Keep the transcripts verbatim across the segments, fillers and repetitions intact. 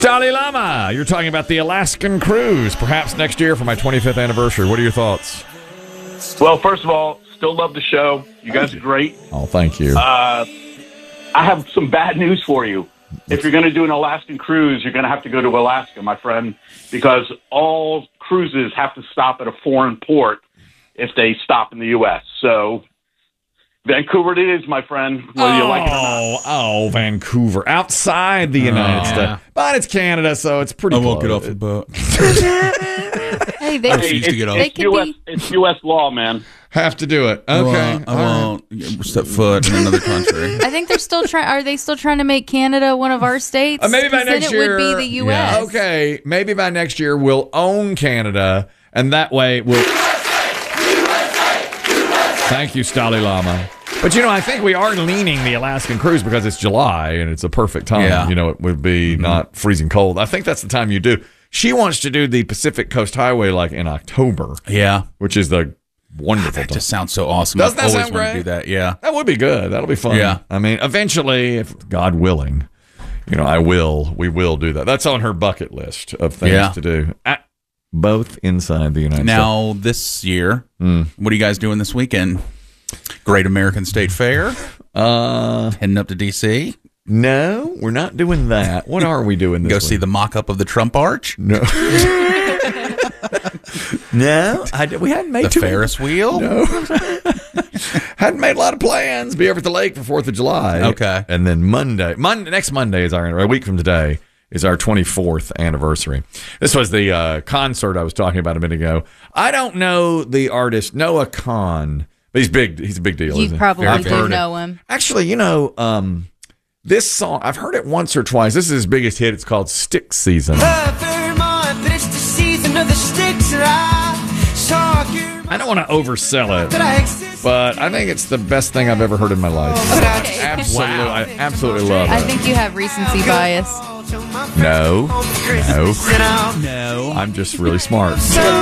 Dalai Lama, you're talking about the Alaskan cruise, perhaps next year for my twenty-fifth anniversary. What are your thoughts? Well, first of all, still love the show. You guys are great. Oh, thank you. Uh, I have some bad news for you. If you're going to do an Alaskan cruise, you're going to have to go to Alaska, my friend, because all cruises have to stop at a foreign port if they stop in the U S. So Vancouver it is, my friend, whether oh, you like it or not. Oh, Vancouver. Outside the United Oh. States. But it's Canada, so it's pretty I won't close. get off the boat. Hey, they, I Hey, refuse to it's, get off. they it's, could U S, be. it's U S law, man. Have to do it. I Okay. won't, I all right. won't step foot in another country. I think they're still trying. Are they still trying to make Canada one of our states? Uh, maybe by 'Cause then next it year. would be the U S. Yeah. Okay, maybe by next year we'll own Canada, and that way we'll. Thank you, Dalai Lama. But you know, I think we are leaning the Alaskan cruise because it's July and it's a perfect time. Yeah. You know, it would be Mm-hmm. not freezing cold. I think that's the time you do. She wants to do the Pacific Coast Highway like in October, Yeah. which is the wonderful That time. just sounds so awesome. Doesn't I've that always sound wanted to great? do that. Yeah. That would be good. That'll be fun. Yeah. I mean, eventually, if God willing, you know, I will, we will do that. That's on her bucket list of things Yeah. to do. At, both inside the United States. Now, this year, Mm. what are you guys doing this weekend? Great American State Fair? Uh, Heading up to D C? no, we're not doing that. What are we doing this Go week? see the mock-up of the Trump Arch? No. no, I, we hadn't made The too Ferris wheel? No. Hadn't made a lot of plans. Be over at the lake for fourth of July. Okay. And then Monday, Monday, next Monday is our, a week from today, is our twenty-fourth anniversary. This was the uh, concert I was talking about a minute ago. I don't know the artist, Noah Kahan, but he's big. He's a big deal, You isn't he? probably I've do heard it. know him. Actually, you know, um, this song, I've heard it once or twice. This is his biggest hit. It's called Stick Season. I don't want to oversell it, but I think it's the best thing I've ever heard in my life. Absolutely, I absolutely love I it. think you have recency bias. No, no, No. I'm just really smart.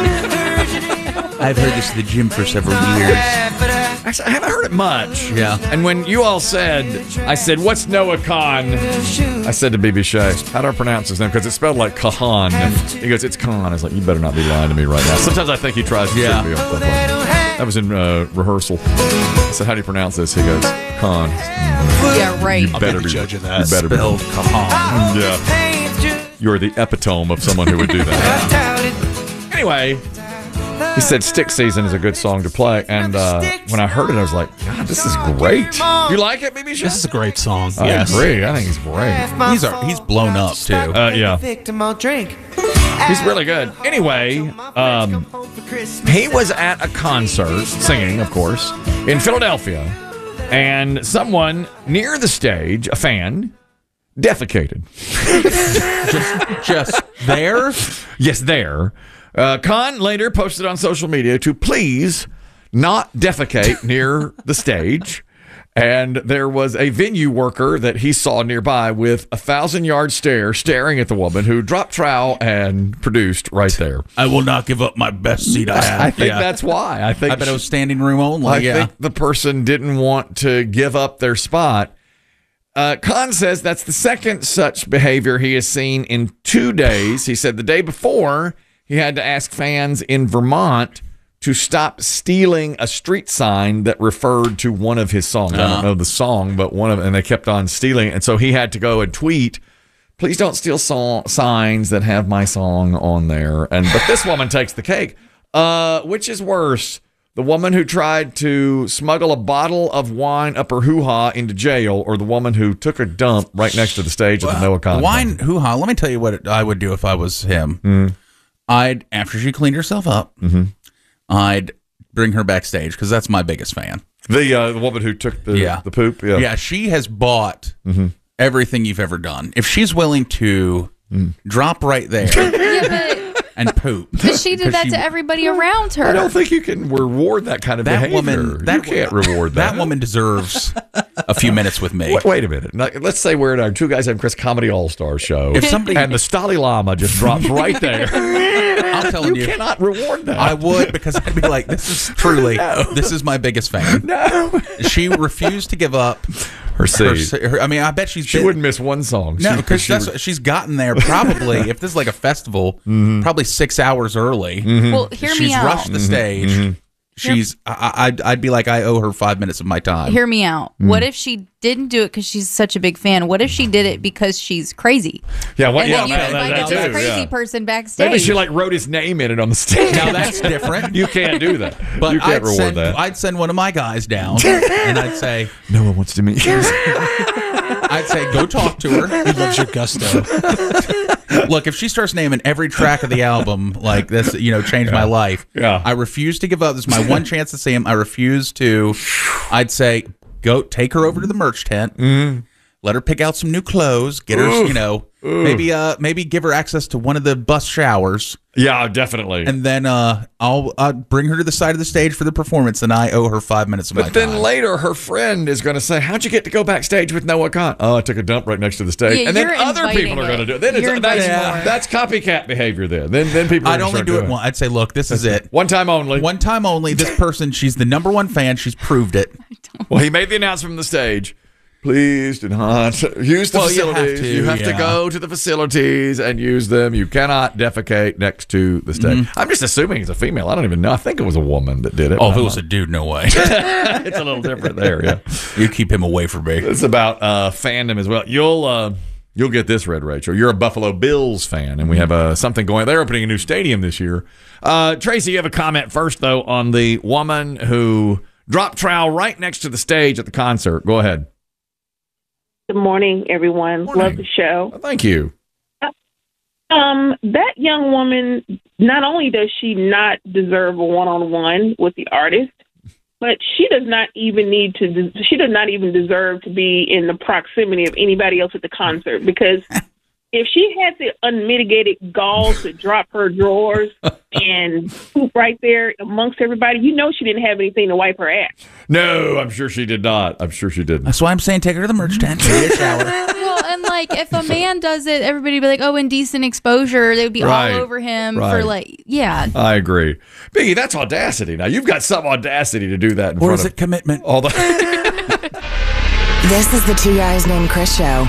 I've heard this at the gym for several years. Actually, I haven't heard it much. Yeah. And when you all said, I said, "What's Noah Khan?" I said to B B Shea, "How do I pronounce his name?" Because it's spelled like Kahan. He goes, "It's Khan." I was like, "You better not be lying to me right now." Sometimes I think he tries to Yeah. trick me up. That way. That was in uh, rehearsal. I said, "How do you pronounce this?" He goes, "Khan." Yeah, right. You better be judge of that. You better Spelled be. Kahan. Yeah. You're the epitome of someone who would do that. Anyway, he said Stick Season is a good song to play. And uh, when I heard it, I was like, God, this is great. You like it, B B Shea? This is a great song. I yes. agree. I think he's great. He's, a, he's blown up, too. Uh, yeah. He's really good. Anyway, um, he was at a concert, singing, of course, in Philadelphia. And someone near the stage, a fan, defecated. just, just there? Yes, there. Uh, Khan later posted on social media to please not defecate near the stage. And there was a venue worker that he saw nearby with a thousand-yard stare staring at the woman who dropped trowel and produced right there. I will not give up my best seat I had. I think Yeah. that's why. I think I bet it was standing room only. I yeah. think the person didn't want to give up their spot. Uh, Khan says that's the second such behavior he has seen in two days. He said the day before he had to ask fans in Vermont to stop stealing a street sign that referred to one of his songs. Uh-huh. I don't know the song, but one of, and they kept on stealing. And so he had to go and tweet, please don't steal song, signs that have my song on there. And but this woman takes the cake. Uh, which is worse? The woman who tried to smuggle a bottle of wine up her hoo-ha into jail, or the woman who took a dump right next to the stage at the Noah Khan Wine hoo-ha. Let me tell you what it, I would do if I was him. Mm. I'd, after she cleaned herself up, mm-hmm. I'd bring her backstage because that's my biggest fan. The uh, the woman who took the Yeah. the poop. Yeah, Yeah, she has bought mm-hmm. everything you've ever done. If she's willing to Mm. drop right there Yeah, and poop. but, but she did that she- to everybody around her. I don't think you can reward that kind of That behavior. woman, that you can't reward that. That woman deserves a few minutes with me. Wait, wait a minute. Now, let's say we're at our Two Guys Named Chris Comedy All Star show. If somebody- and the Dalai Lama just drops right there. I'm telling you, you, cannot reward that. I would, because I'd be like, this is truly, No. this is my biggest fan. No. She refused to give up Her seed. her, her- I mean, I bet she's She been, wouldn't miss one song. No, She- because she would- she's gotten there probably, if this is like a festival, Mm-hmm. probably six hours early. Well, hear she's me out. rushed the stage. Mm-hmm. She's, I, I'd, I'd be like, I owe her five minutes of my time. Hear me out. Mm. What if she didn't do it because she's such a big fan? What if she did it because she's crazy? yeah, what, And yeah, then you that- invited that this too, crazy yeah. person backstage. Maybe she like wrote his name in it on the stage. Now that's different. You can't do that. But you can't I'd reward send, that. I'd send one of my guys down, and I'd say, no one wants to meet you. I'd say, go talk to her. He loves your gusto. Look, if she starts naming every track of the album like this, you know, changed my life. Yeah. I refuse to give up. This is my one chance to see him. I refuse to. I'd say, go take her over to the merch tent. Mm-hmm. Let her pick out some new clothes. Get her, you know, maybe uh, maybe give her access to one of the bus showers, Yeah, definitely. and then uh, I'll uh, bring her to the side of the stage for the performance, and I owe her five minutes of my But then time. later, her friend is going to say, "How'd you get to go backstage with Noah Khan?" Oh, I took a dump right next to the stage, Yeah, and then you're other inviting people are it. going to do it. Then You're it's, that's, inviting more. that's copycat behavior. Then, then, then people. Are I'd gonna only start do doing it once. I'd say, look, this is it. One time only. One time only. This person, she's the number one fan. She's proved it. Well, he made the announcement from the stage. Please do not use the Well, you have facilities. to, You have to yeah. go to the facilities and use them. You cannot defecate next to the stage. I'm just assuming it's a female. I don't even know. I think it was a woman that did it. Oh, but if it I'm was a dude, no way. not- it's a little different there. Yeah, You keep him away from me. it's about uh, fandom as well. You'll uh, you'll get this, Red Rachel. You're a Buffalo Bills fan, and we have uh, something going. They're opening a new stadium this year. Uh, Tracy, you have a comment first though on the woman who dropped trowel right next to the stage at the concert. Go ahead. Good morning, everyone. Morning. Love the show. Well, thank you. Um, that young woman, not only does she not deserve a one-on-one with the artist, but she does not even need to, she does not even deserve to be in the proximity of anybody else at the concert, because if she had the unmitigated gall to drop her drawers and poop right there amongst everybody, you know she didn't have anything to wipe her ass. No, I'm sure she did not. I'm sure she didn't. That's why I'm saying take her to the merch tent, take a shower. Well, and like if a man does it, everybody would be like, "Oh, indecent exposure." They would be Right. all over him Right. for like, yeah. I agree. Biggie, that's audacity. Now, you've got some audacity to do that in Or front is of it commitment? all the... This is the Two Guys Named Chris show.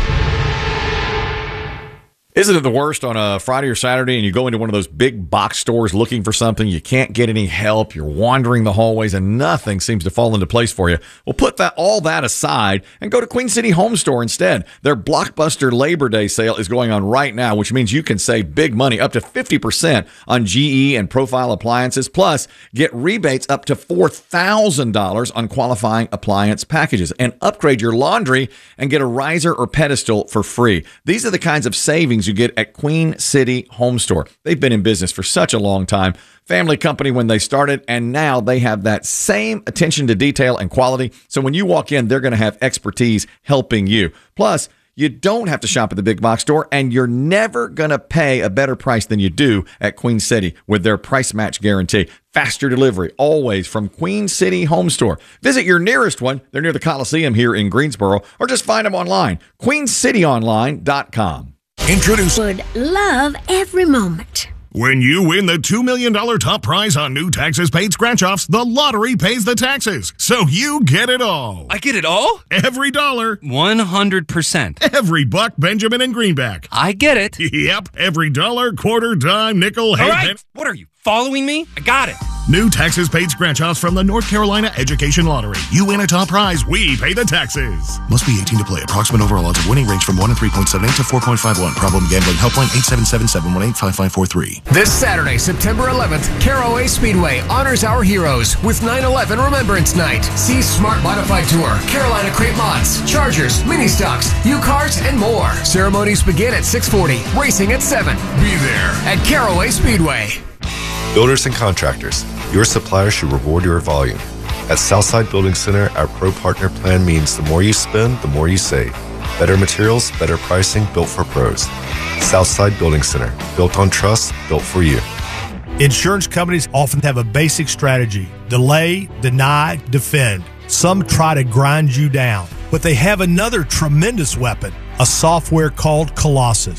Isn't it the worst on a Friday or Saturday and you go into one of those big box stores looking for something, you can't get any help, you're wandering the hallways and nothing seems to fall into place for you? Well, put that all that aside and go to Queen City Home Store instead. Their blockbuster Labor Day sale is going on right now, which means you can save big money, up to fifty percent on G E and Profile appliances, plus get rebates up to four thousand dollars on qualifying appliance packages, and upgrade your laundry and get a riser or pedestal for free. These are the kinds of savings you get at Queen City Home Store. They've been in business for such a long time. Family company when they started, and now they have that same attention to detail and quality. So when you walk in, they're going to have expertise helping you. Plus, you don't have to shop at the big box store, and you're never going to pay a better price than you do at Queen City with their price match guarantee. Faster delivery, always from Queen City Home Store. Visit your nearest one. They're near the Coliseum here in Greensboro, or just find them online, queen city online dot com. Introduce Would love every moment. when you win the two million dollars top prize on new taxes paid scratch-offs, the lottery pays the taxes. So you get it all. I get it all? Every dollar. one hundred percent. Every buck, Benjamin, and Greenback. I get it. Yep. Every dollar, quarter, dime, nickel, All half. right. What are you, following me? I got it. New taxes paid scratch-offs from the North Carolina Education Lottery. You win a top prize, we pay the taxes. Must be eighteen to play. Approximate overall odds of winning range from one and three point seven eight to four point five one. Problem gambling helpline eight seven seven, seven one eight, five five four three. This Saturday, September eleventh, Caraway Speedway honors our heroes with nine eleven Remembrance Night. See Smart Modified Tour, Carolina Crate Mods, Chargers, Mini Stocks, U-Cars, and more. Ceremonies begin at six forty, racing at seven. Be there at Caraway Speedway. Builders and contractors, your supplier should reward your volume. At Southside Building Center, our Pro Partner Plan means the more you spend, the more you save. Better materials, better pricing, built for pros. Southside Building Center, built on trust, built for you. Insurance companies often have a basic strategy: delay, deny, defend. Some try to grind you down, but they have another tremendous weapon, a software called Colossus.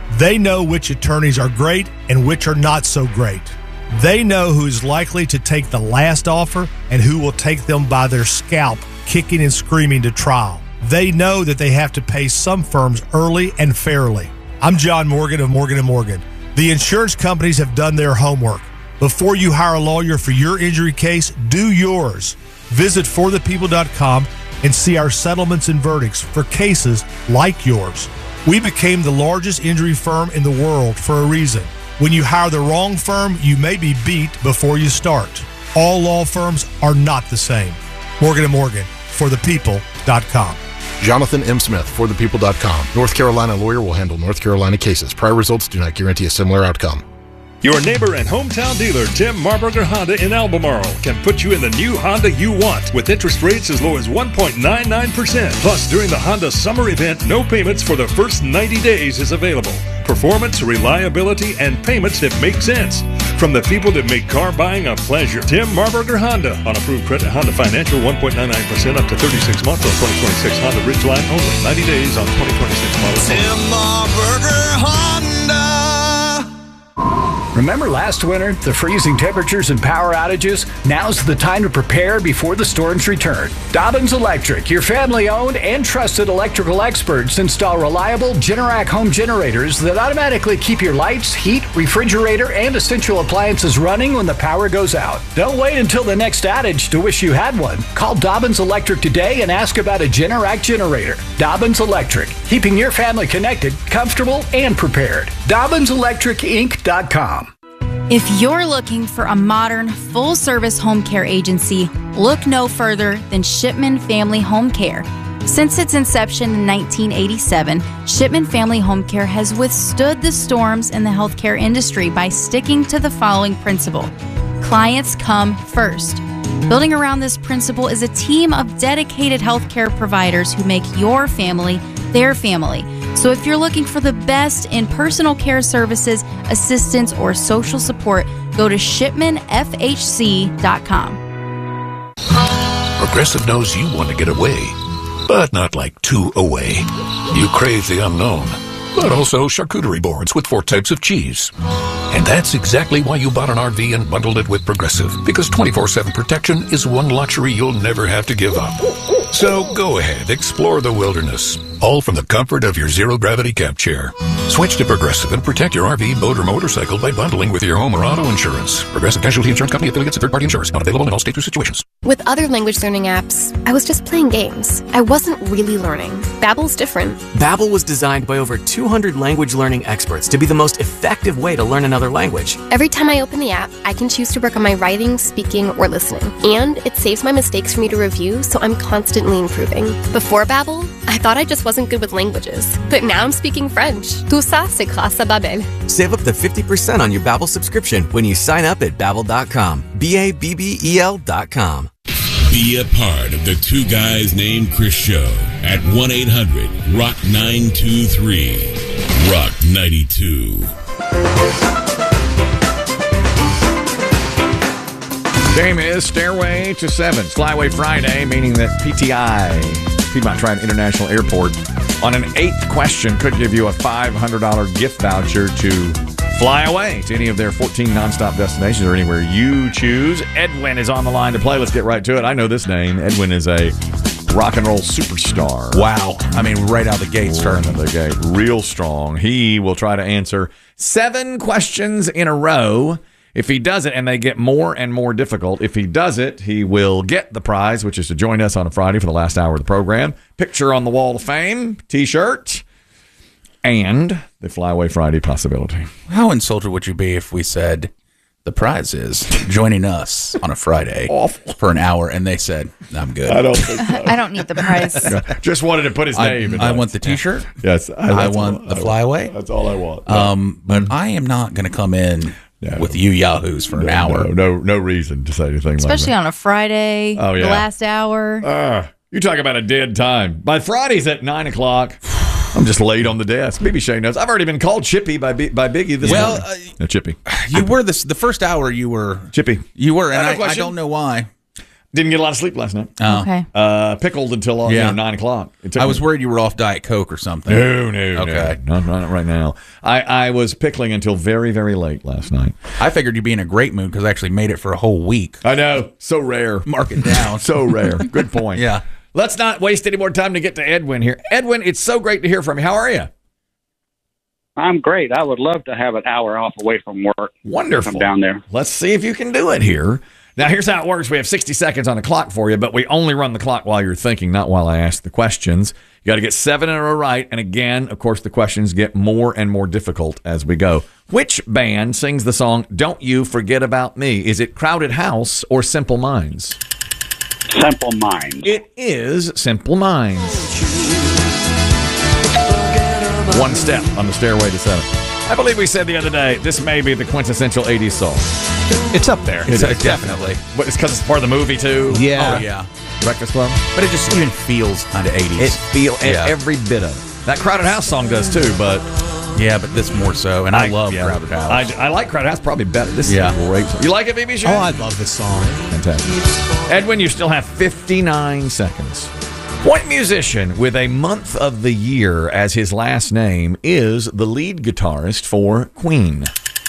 They know which attorneys are great and which are not so great. They know who is likely to take the last offer and who will take them by their scalp, kicking and screaming to trial. They know that they have to pay some firms early and fairly. I'm John Morgan of Morgan and Morgan. The insurance companies have done their homework. Before you hire a lawyer for your injury case, do yours. Visit for the people dot com and see our settlements and verdicts for cases like yours. We became the largest injury firm in the world for a reason. When you hire the wrong firm, you may be beat before you start. All law firms are not the same. Morgan and Morgan, for the people dot com. Jonathan M. Smith, for the people dot com. North Carolina lawyer will handle North Carolina cases. Prior results do not guarantee a similar outcome. Your neighbor and hometown dealer, Tim Marburger Honda in Albemarle, can put you in the new Honda you want with interest rates as low as one point nine nine percent. Plus, during the Honda summer event, no payments for the first ninety days is available. Performance, reliability, and payments that make sense. From the people that make car buying a pleasure. Tim Marburger Honda. On approved credit, Honda Financial, one point nine nine percent up to thirty-six months on twenty twenty-six Honda Ridgeline only. ninety days on twenty twenty-six models. Tim Marburger Honda. Remember last winter, the freezing temperatures and power outages? Now's the time to prepare before the storms return. Dobbins Electric, your family-owned and trusted electrical experts, install reliable Generac home generators that automatically keep your lights, heat, refrigerator, and essential appliances running when the power goes out. Don't wait until the next outage to wish you had one. Call Dobbins Electric today and ask about a Generac generator. Dobbins Electric, keeping your family connected, comfortable, and prepared. Dobbins Electric Inc dot com. If you're looking for a modern, full-service home care agency, look no further than Shipman Family Home Care. Since its inception in nineteen eighty-seven, Shipman Family Home Care has withstood the storms in the healthcare industry by sticking to the following principle: clients come first. Building around this principle is a team of dedicated healthcare providers who make your family their family. So if you're looking for the best in personal care services, assistance, or social support, go to shipman f h c dot com. Progressive knows you want to get away, but not like too away. You crave the unknown, but also charcuterie boards with four types of cheese. And that's exactly why you bought an R V and bundled it with Progressive, because twenty-four seven protection is one luxury you'll never have to give up. So go ahead, explore the wilderness, all from the comfort of your zero-gravity camp chair. Switch to Progressive and protect your R V, boat, or motorcycle by bundling with your home or auto insurance. Progressive Casualty Insurance Company, affiliates, and third-party insurers. Not available in all states or situations. With other language learning apps, I was just playing games. I wasn't really learning. Babbel's different. Babbel was designed by over two hundred language learning experts to be the most effective way to learn another language. Every time I open the app, I can choose to work on my writing, speaking, or listening. And it saves my mistakes for me to review, so I'm constantly improving. Before Babbel, I thought I just wasn't good with languages. But now I'm speaking French. Tout ça, c'est grâce à Babbel. Save up to fifty percent on your Babbel subscription when you sign up at babbel dot com. B A B B E L dot com. Be a part of the Two Guys Named Chris show at one eight hundred rock nine two three. Rock ninety-two. Game is Stairway to Sevens. Flyway Friday, meaning that P T I, Piedmont Triad International Airport, on an eighth question could give you a five hundred dollars gift voucher to fly away to any of their fourteen nonstop destinations or anywhere you choose. Edwin is on the line to play. Let's get right to it. I know this name. Edwin is a rock and roll superstar. Wow. I mean, right out the gate, starting out the gate. Real strong. He will try to answer seven questions in a row. If he does it, and they get more and more difficult, if he does it, he will get the prize, which is to join us on a Friday for the last hour of the program. Picture on the wall of fame, T-shirt, and the Flyway Friday possibility. How insulted would you be if we said the prize is joining us on a Friday for an hour, and they said, I'm good. I don't think so. I don't need the prize. Just wanted to put his name I, in I it. want the T-shirt. Yes. I, I want all, the Flyaway. That's all I want. Um, but I am not going to come in No. with you yahoos for an no, hour. No, no, no reason to say anything Especially like that. on a Friday, oh, yeah. the last hour. Uh, you talk about a dead time. By Friday's at nine o'clock. I'm just laid on the desk. Maybe Shay knows. I've already been called Chippy by B- by Biggie this well, morning. Uh, no, Chippy. You were this the first hour. You were Chippy. You were, and I, I, I don't know why. Didn't get a lot of sleep last night. Oh. Okay. Uh, pickled until uh, Yeah. you know, nine o'clock. It took I was me- worried you were off Diet Coke or something. No, no, Okay. no. Not, not right now. I, I was pickling until very, very late last night. I figured you'd be in a great mood because I actually made it for a whole week. I know. So rare. Mark it down. So rare. Good point. Yeah. Let's not waste any more time to get to Edwin here. Edwin, it's so great to hear from you. How are you? I'm great. I would love to have an hour off away from work. Wonderful. I'm down there. Let's see if you can do it here. Now, here's how it works. We have sixty seconds on the clock for you, but we only run the clock while you're thinking, not while I ask the questions. You got to get seven in a row right. And again, of course, the questions get more and more difficult as we go. Which band sings the song Don't You Forget About Me? Is it Crowded House or Simple Minds? Simple Minds. It is Simple Minds. One step on the stairway to seven. I believe we said the other day, this may be the quintessential eighties song. It's up there. It It's, is. definitely. But it's because it's part of the movie, too? Yeah. Oh, yeah. Breakfast Club? But it just even feels kind of eighties. It feel Yeah. every bit of it. That Crowded House song does, too, but... Yeah, but this more so, and I, love yeah, Crowded House. I, I like Crowded House probably better. This Yeah. is a great song. You like it, B B? Oh, I love this song. Fantastic. Edwin, you still have fifty-nine seconds. What musician with a month of the year as his last name is the lead guitarist for Queen?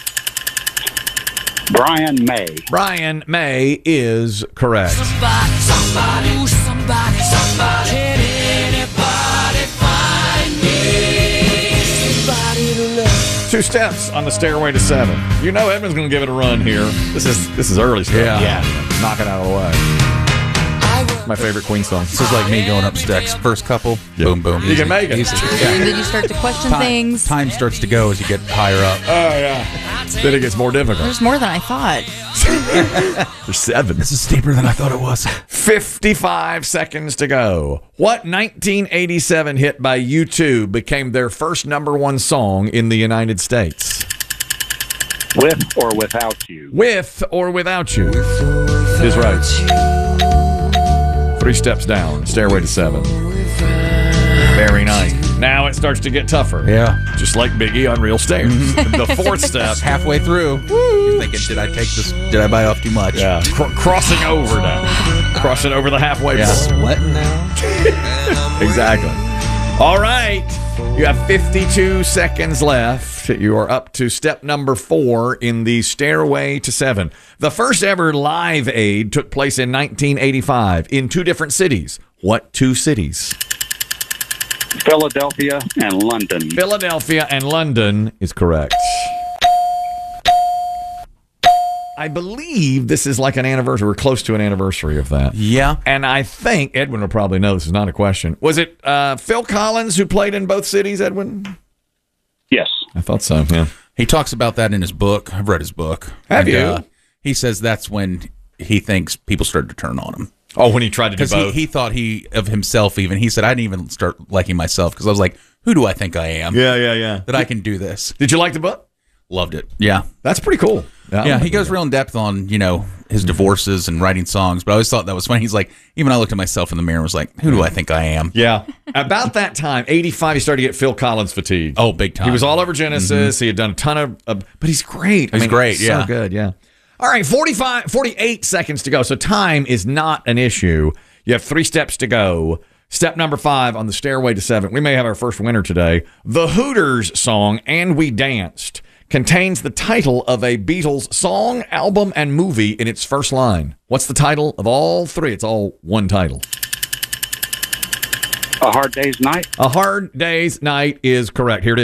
Brian May. Brian May is correct. Somebody, somebody, somebody, somebody. Can anybody find me? Somebody to love. Two steps on the stairway to seven. You know Edwin's going to give it a run here. This is this is early stuff. Yeah. yeah. Knock it out of the way. My favorite Queen song. This is like me going up stacks. First couple, Yep. boom, boom. You easy, can make it. easy. And then you start to question Time, things. time starts to go as you get higher up. Oh, yeah. Then it gets more difficult. There's more than I thought. There's seven. This is steeper than I thought it was. fifty-five seconds to go. What nineteen eighty-seven hit by U two became their first number one song in the United States? With or without you. With or without you is right. Three steps down, stairway to seven. Very nice. Now it starts to get tougher. Yeah. Just like Biggie on Real Stairs. The fourth step. Halfway through, you're thinking, did I take this? Did I bite off too much? Yeah. Cr- crossing over now. Crossing over the halfway Yeah. point. Sweating now. Exactly. All right. You have fifty-two seconds left. You are up to step number four in the stairway to seven. The first ever Live Aid took place in nineteen eighty-five in two different cities. What two cities? Philadelphia and London. Philadelphia and London is correct. I believe this is like an anniversary. We're close to an anniversary of that. Yeah. And I think Edwin will probably know this is not a question. Was it uh, Phil Collins who played in both cities, Edwin? Yes. I thought so, yeah. He talks about that in his book. I've read his book. Have And, you? Uh, he says that's when he thinks people started to turn on him. Oh, when he tried to do Because he, both? he thought he of himself even. He said, I didn't even start liking myself because I was like, who do I think I am? Yeah, yeah, yeah. That I can do this. Did you like the book? Loved it. Yeah. That's pretty cool. I Yeah, like he goes that. real in depth on, you know, his divorces and writing songs, but I always thought that was funny. He's like, even I looked at myself in the mirror and was like, who do I think I am? Yeah. About that time, eighty-five, he started to get Phil Collins fatigue. Oh, big time. He was all over Genesis. He had done a ton of, uh, but he's great. I He's mean, great, yeah. So good, yeah. All right, forty-five, forty-eight seconds to go. So time is not an issue. You have three steps to go. Step number five on the stairway to seven. We may have our first winner today. The Hooters song, And We Danced, contains the title of a Beatles song, album, and movie in its first line. What's the title of all three? It's all one title. A Hard Day's Night. A Hard Day's Night is correct. Here it is.